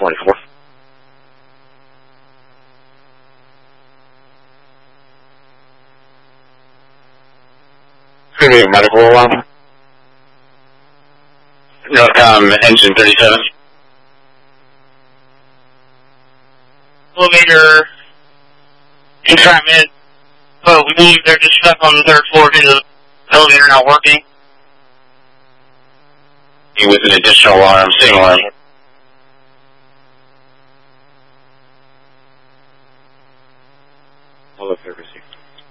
24. Creating medical alarm. Northcom engine 37. Elevator entrapment. Oh, we believe they're just stuck on the 3rd floor due to the elevator not working. With an additional alarm, same alarm.